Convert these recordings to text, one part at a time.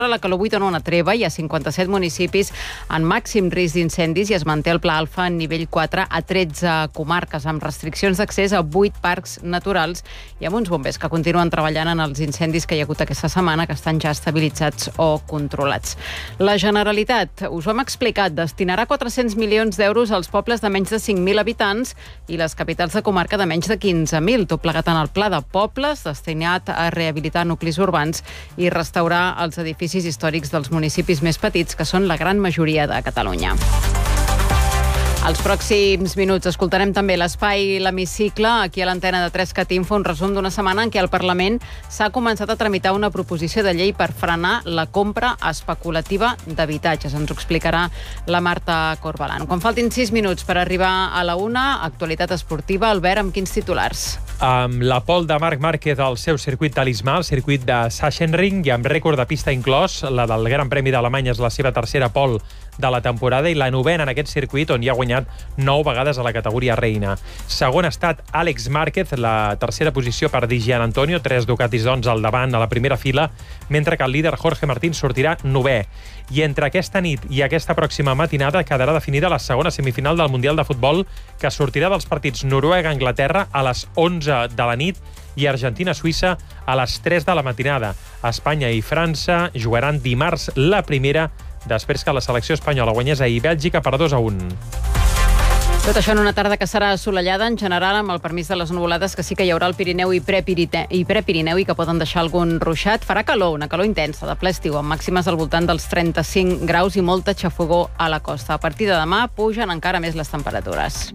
La calor avui dona una treva, hi ha 57 municipis en màxim risc d'incendis i es manté el Pla Alfa en nivell 4 a 13 comarques, amb restriccions d'accés a 8 parcs naturals i amb uns bombers que continuen treballant en els incendis que hi ha hagut aquesta setmana, que estan ja estabilitzats o controlats. La Generalitat, us ho hem explicat, destinarà 400 milions d'euros als pobles de menys de 5.000 habitants i les capitals de comarca de menys de 15.000, tot plegat en el Pla de Pobles, destinat a rehabilitar nuclis urbans i restaurar els edificis històrics dels municipis més petits, que són la gran majoria de Catalunya. Els pròxims minuts escoltarem també l'espai L'Hemicicle, aquí a l'antena de 3CAT Info, un resum d'una setmana en què el Parlament s'ha començat a tramitar una proposició de llei per frenar la compra especulativa d'habitatges. Ens ho explicarà la Marta Corbalan. Quan faltin 6 minuts per arribar a la 1, actualitat esportiva. Albert, amb quins titulars? Amb la pole de Marc Márquez al seu circuit talismà, el circuit de Sachsenring, i amb rècord de pista inclòs, la del Gran Premi d'Alemanya és la seva tercera pole de la temporada i la novena en aquest circuit, on hi ha guanyat 9 vegades a la categoria reina. Segon ha estat Àlex Márquez, la tercera posició per Di Gian Antonio, 3 Ducatis doncs al davant a la primera fila, mentre que el líder Jorge Martín sortirà 9è. I entre aquesta nit i aquesta pròxima matinada quedarà definida la segona semifinal del Mundial de Futbol, que sortirà dels partits Noruega-Anglaterra a les 11 de la nit i Argentina-Suïssa a les 3 de la matinada. Espanya i França jugaran dimarts la primera, després que la selecció espanyola guanyés ahir Bèlgica per 2-1. Tot això en una tarda que serà assolellada, en general, amb el permís de les nuvolades que sí que hi haurà al Pirineu i Prepirineu i que poden deixar algun ruixat. Farà calor, una calor intensa, de ple estiu, amb màximes al voltant dels 35 graus i molta xafogor a la costa. A partir de demà pugen encara més les temperatures.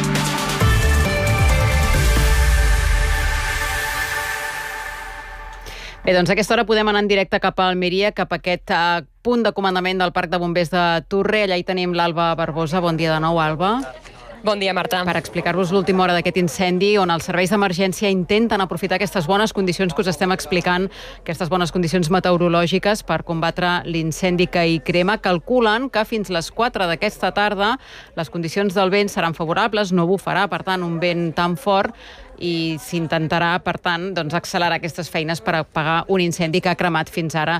Bé, doncs a aquesta hora podem anar en directe cap a Almeria, cap a aquest punt de comandament del Parc de Bombers de Turre. Allà hi tenim l'Alba Barbosa. Bon dia de nou, Alba. Bon dia, Marta. Per explicar-vos l'última hora d'aquest incendi, on els serveis d'emergència intenten aprofitar aquestes bones condicions que us estem explicant, aquestes bones condicions meteorològiques per combatre l'incendi que hi crema. Calculen que fins les 4 d'aquesta tarda les condicions del vent seran favorables, no bufarà, per tant, un vent tan fort, i s'intentarà, per tant, doncs, accelerar aquestes feines per apagar un incendi que ha cremat fins ara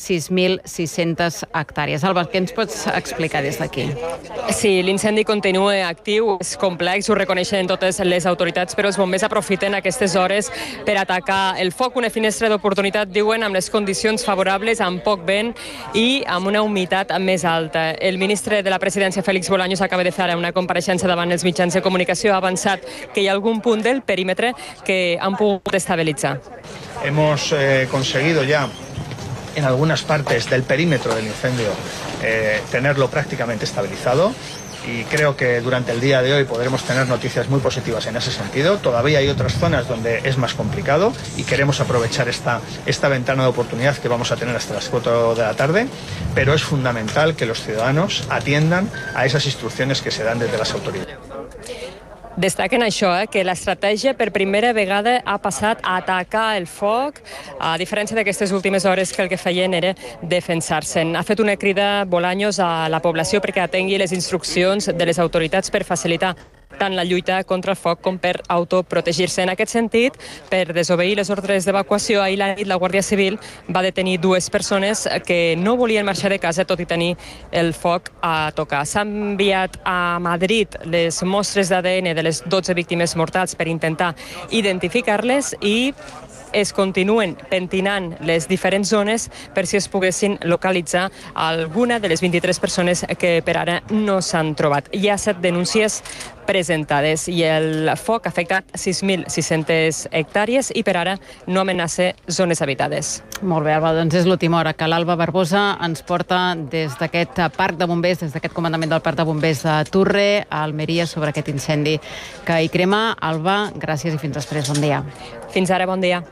6.600 hectàrees. Alba, què ens pots explicar des d'aquí? Sí, l'incendi continua actiu, és complex, ho reconeixen totes les autoritats, però els bombers aprofiten aquestes hores per atacar el foc, una finestra d'oportunitat, diuen, amb les condicions favorables, amb poc vent i amb una humitat més alta. El ministre de la Presidència, Félix Bolaños, acaba de fer una compareixença davant els mitjans de comunicació, ha avançat que hi ha algun punt del perímetre que han pogut estabilitzar. Hemos conseguido ya en algunas partes del perímetro del incendio tenerlo prácticamente estabilizado y creo que durante el día de hoy podremos tener noticias muy positivas en ese sentido. Todavía hay otras zonas donde es más complicado y queremos aprovechar esta ventana de oportunidad que vamos a tener hasta las 4 de la tarde, pero es fundamental que los ciudadanos atiendan a esas instrucciones que se dan desde las autoridades. Destaquen això, que l'estratègia per primera vegada ha passat a atacar el foc, a diferència d'aquestes últimes hores que el que feien era defensar-se'n. Ha fet una crida Bolaños a la població perquè atengui les instruccions de les autoritats per facilitar tant la lluita contra el foc com per autoprotegir-se. En aquest sentit, per desobeir les ordres d'evacuació, ahir la nit la Guàrdia Civil va detenir 2 persones que no volien marxar de casa tot i tenir el foc a tocar. S'han enviat a Madrid les mostres d'ADN de les 12 víctimes mortals per intentar identificar-les i es continuen pentinant les diferents zones per si es poguessin localitzar alguna de les 23 persones que per ara no s'han trobat. Hi ha 7 denúncies presentades i el foc ha afectat 6.600 hectàrees i per ara no amenaça zones habitades. Molt bé, Alba, doncs és l'última hora que l'Alba Barbosa ens porta des d'aquest parc de bombers, des d'aquest comandament del Parc de Bombers de Turre, a Almeria, sobre aquest incendi que hi crema. Alba, gràcies i fins després. Bon dia. Fins ara, bon dia.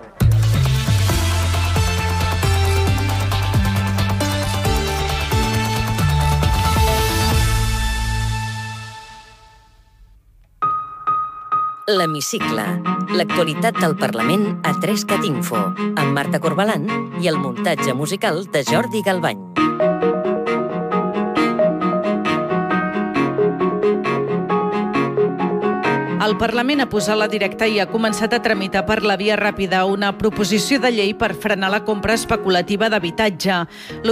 L'Hemicicle, l'actualitat del Parlament a 3CAT Info, amb Marta Corbalan i el muntatge musical de Jordi Galbany. El El Parlament ha posat la directa i ha començat a tramitar per la via ràpida una proposició de llei per frenar la compra especulativa d'habitatge.